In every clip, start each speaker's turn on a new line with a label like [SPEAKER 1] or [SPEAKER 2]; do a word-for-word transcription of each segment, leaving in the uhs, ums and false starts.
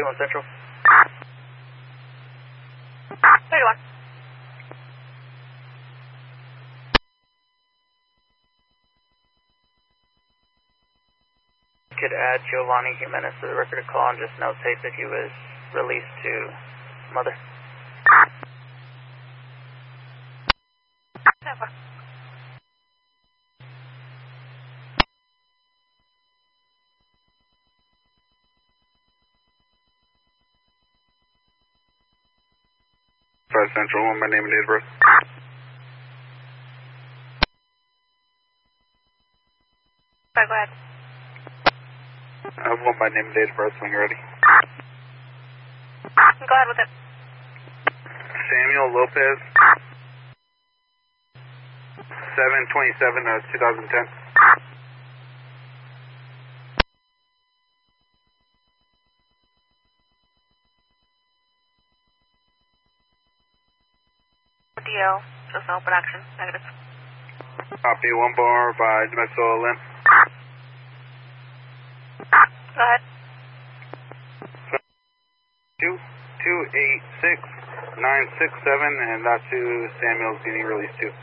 [SPEAKER 1] One Central.
[SPEAKER 2] thirty-one.
[SPEAKER 1] Could add Giovanni Jimenez to the record of call and just notate that he was released to mother.
[SPEAKER 2] Never.
[SPEAKER 3] Five Central, one by name and date of birth.
[SPEAKER 2] Sorry, go ahead.
[SPEAKER 3] I have one by name and date of birth when you're ready.
[SPEAKER 2] Go ahead with it.
[SPEAKER 3] Samuel Lopez. seven twenty-seven, uh, twenty ten.
[SPEAKER 2] D L, just an open action, negative.
[SPEAKER 3] Copy, one bar by Domexo Lynn.
[SPEAKER 2] Go ahead.
[SPEAKER 3] Two, two, eight, six, nine, six, seven, and that's who Samuel's getting released to.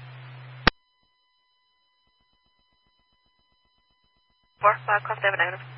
[SPEAKER 2] Four, five, cost seven, negative.